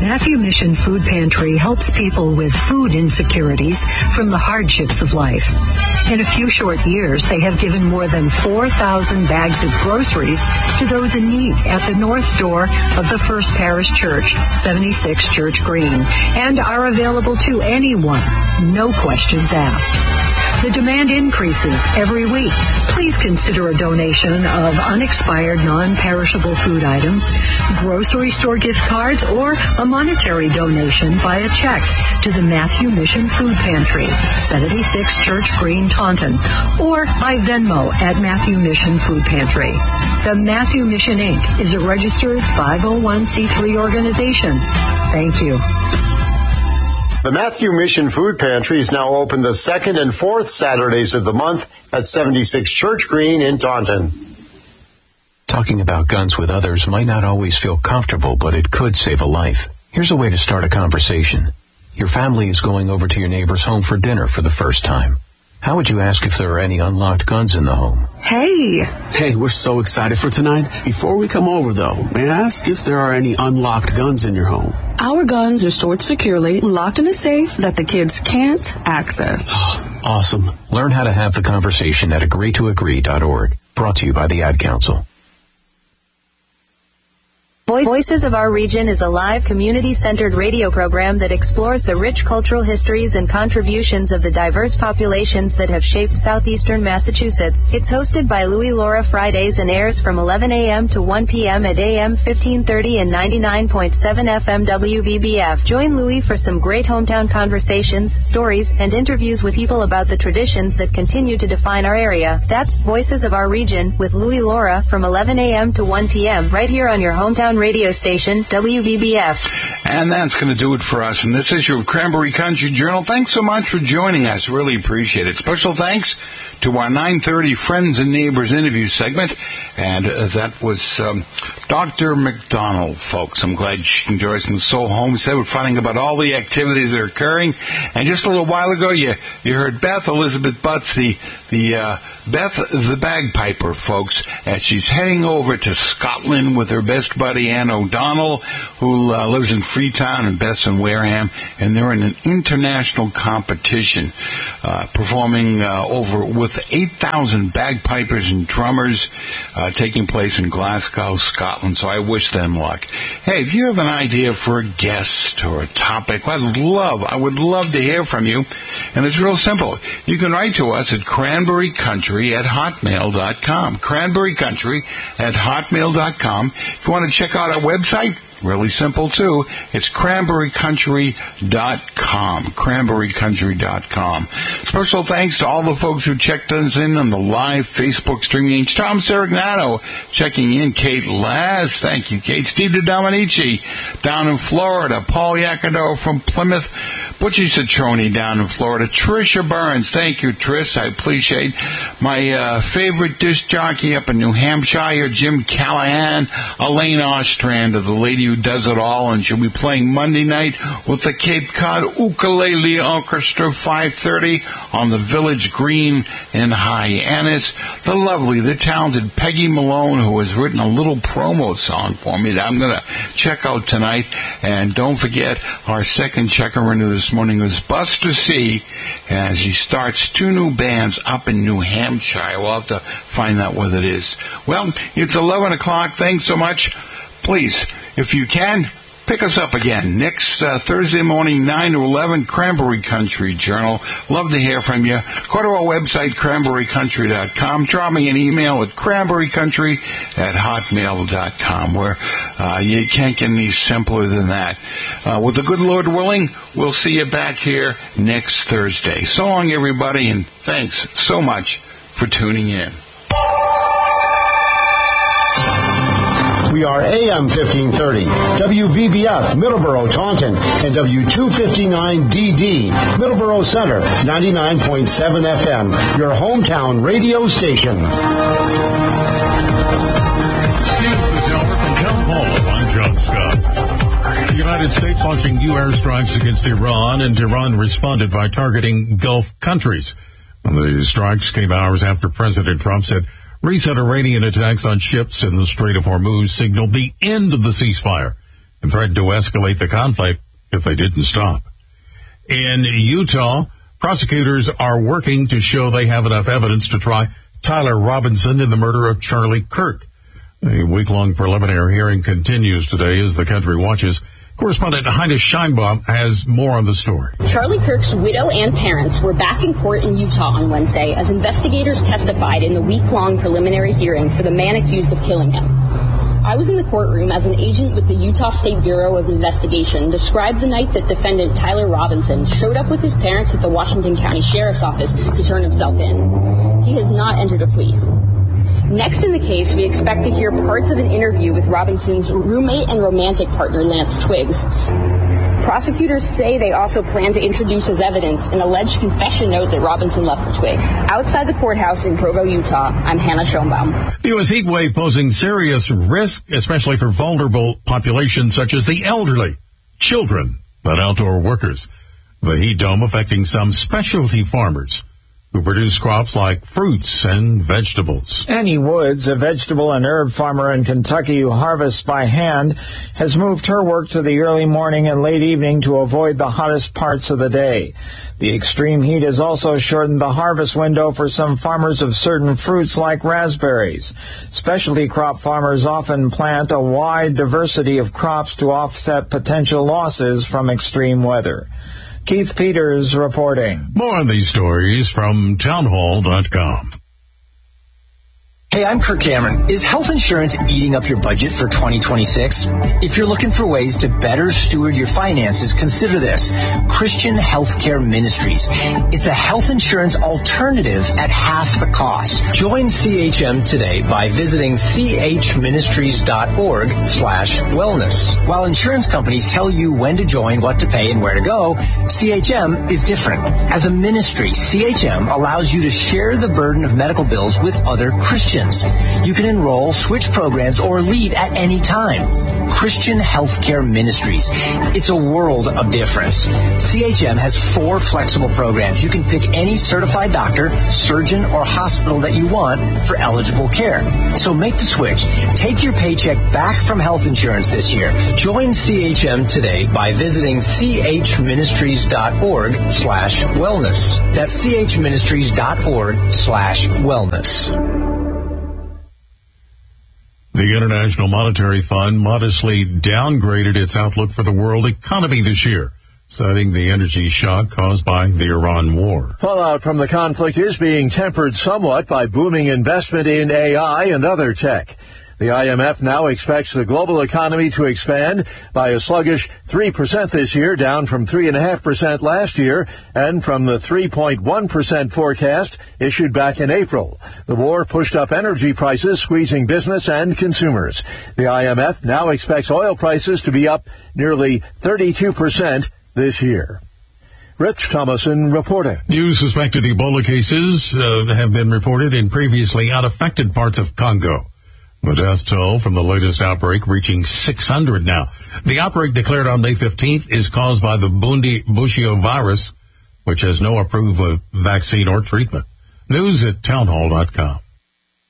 Matthew Mission Food Pantry helps people with food insecurities from the hardships of life. In a few short years, they have given more than 4,000 bags of groceries to those in need at the north door of the First Parish Church, 76 Church Green, and are available to anyone, no questions asked. The demand increases every week. Please consider a donation of unexpired, non-perishable food items, grocery store gift cards, or a monetary donation via check to the Matthew Mission Food Pantry, 76 Church Green, Taunton, or by Venmo at Matthew Mission Food Pantry. The Matthew Mission, Inc. is a registered 501c3 organization. Thank you. The Matthew Mission Food Pantry is now open the second and fourth Saturdays of the month at 76 Church Green in Taunton. Talking about guns with others might not always feel comfortable, but it could save a life. Here's a way to start a conversation. Your family is going over to your neighbor's home for dinner for the first time. How would you ask if there are any unlocked guns in the home? Hey, we're so excited for tonight. Before we come over, though, may I ask if there are any unlocked guns in your home? Our guns are stored securely, locked in a safe that the kids can't access. Awesome. Learn how to have the conversation at agreetoagree.org. Brought to you by the Ad Council. Voices of Our Region is a live, community-centered radio program that explores the rich cultural histories and contributions of the diverse populations that have shaped southeastern Massachusetts. It's hosted by Louie Laura Fridays and airs from 11 a.m. to 1 p.m. at AM 1530 and 99.7 FM WVBF. Join Louie for some great hometown conversations, stories, and interviews with people about the traditions that continue to define our area. That's Voices of Our Region with Louie Laura from 11 a.m. to 1 p.m. right here on your hometown radio station, WVBF. And that's going to do it for us in this issue of Cranberry Country Journal. Thanks so much for joining us. Really appreciate it. Special thanks to our 9:30 Friends and Neighbors interview segment. And that was Dr. McDonald, folks. I'm glad she can join us from Soul Homestead. We're finding about all the activities that are occurring. And just a little while ago, you heard Beth Elizabeth Butts, the Beth the Bagpiper, folks, as she's heading over to Scotland with her best buddy Ann O'Donnell, who lives in Freetown, and Beth's in Wareham, and they're in an international competition, performing over with 8,000 bagpipers and drummers, taking place in Glasgow, Scotland. So I wish them luck. Hey, if you have an idea for a guest or a topic, I would love to hear from you. And it's real simple. You can write to us at cranberrycountry@hotmail.com. cranberrycountry@hotmail.com. If you want to check out our website, really simple, too. It's cranberrycountry.com. cranberrycountry.com. Special thanks to all the folks who checked us in on the live Facebook streaming. Tom Serignato checking in. Kate Laz, thank you, Kate. Steve DiDomenici down in Florida. Paul Yacono from Plymouth. Butchie Citroni down in Florida. Tricia Burns, thank you, Trish. I appreciate my favorite disc jockey up in New Hampshire, Jim Callahan. Elaine Ostrand of the Lady Who Does It All, and she'll be playing Monday night with the Cape Cod Ukulele Orchestra, 5:30 on the Village Green in Hyannis. The lovely, the talented Peggy Malone, who has written a little promo song for me that I'm going to check out tonight. And don't forget, our second checker into this morning was Buster C. as he starts 2 new bands up in New Hampshire. We'll have to find out what it is. Well, it's 11 o'clock. Thanks so much. Please, if you can, pick us up again next Thursday morning, 9 to 11, Cranberry Country Journal. Love to hear from you. Go to our website, cranberrycountry.com. Drop me an email at cranberrycountry@hotmail.com, where you can't get any simpler than that. With the good Lord willing, we'll see you back here next Thursday. So long, everybody, and thanks so much for tuning in. We are AM 1530, WVBF, Middleborough, Taunton, and W259DD, Middleborough Center, 99.7 FM, your hometown radio station. News this hour from Town Hall. I'm John Scott. The United States launching new airstrikes against Iran, and Iran responded by targeting Gulf countries. The strikes came hours after President Trump said recent Iranian attacks on ships in the Strait of Hormuz signaled the end of the ceasefire. and threatened to escalate the conflict if they didn't stop. In Utah, prosecutors are working to show they have enough evidence to try Tyler Robinson in the murder of Charlie Kirk. A week-long preliminary hearing continues today as the country watches. Correspondent Heine Scheinbaum has more on the story. Charlie Kirk's widow and parents were back in court in Utah on Wednesday as investigators testified in the week-long preliminary hearing for the man accused of killing him. I was in the courtroom as an agent with the Utah State Bureau of Investigation described the night that defendant Tyler Robinson showed up with his parents at the Washington County Sheriff's Office to turn himself in. He has not entered a plea. Next in the case, we expect to hear parts of an interview with Robinson's roommate and romantic partner, Lance Twiggs. Prosecutors say they also plan to introduce as evidence an alleged confession note that Robinson left for Twigg. Outside the courthouse in Provo, Utah, I'm Hannah Schoenbaum. The U.S. heat wave posing serious risk, especially for vulnerable populations such as the elderly, children, and outdoor workers. The heat dome affecting some specialty farmers who produce crops like fruits and vegetables. Annie Woods, a vegetable and herb farmer in Kentucky who harvests by hand, has moved her work to the early morning and late evening to avoid the hottest parts of the day. The extreme heat has also shortened the harvest window for some farmers of certain fruits like raspberries. Specialty crop farmers often plant a wide diversity of crops to offset potential losses from extreme weather. Keith Peters reporting. More on these stories from townhall.com. Hey, I'm Kirk Cameron. Is health insurance eating up your budget for 2026? If you're looking for ways to better steward your finances, consider this. Christian Healthcare Ministries. It's a health insurance alternative at half the cost. Join CHM today by visiting chministries.org/wellness. While insurance companies tell you when to join, what to pay, and where to go, CHM is different. As a ministry, CHM allows you to share the burden of medical bills with other Christians. You can enroll, switch programs, or leave at any time. Christian Healthcare Ministries. It's a world of difference. CHM has 4 flexible programs. You can pick any certified doctor, surgeon, or hospital that you want for eligible care. So make the switch. Take your paycheck back from health insurance this year. Join CHM today by visiting chministries.org/wellness. That's chministries.org/wellness. The International Monetary Fund modestly downgraded its outlook for the world economy this year, citing the energy shock caused by the Iran war. Fallout from the conflict is being tempered somewhat by booming investment in AI and other tech. The IMF now expects the global economy to expand by a sluggish 3% this year, down from 3.5% last year and from the 3.1% forecast issued back in April. The war pushed up energy prices, squeezing business and consumers. The IMF now expects oil prices to be up nearly 32% this year. Rich Thomason reporting. New suspected Ebola cases have been reported in previously unaffected parts of Congo. The death toll from the latest outbreak reaching 600 now. The outbreak declared on May 15th is caused by the Bundi-Bushio virus, which has no approved vaccine or treatment. News at townhall.com.